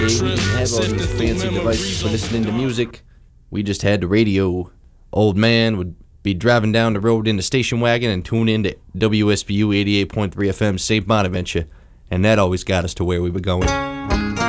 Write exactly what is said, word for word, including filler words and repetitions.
We didn't have all these fancy devices for listening to music. We just had the radio. Old man would be driving down the road in the station wagon and tune into W S B U eighty-eight point three F M Saint Bonaventure, and that always got us to where we were going.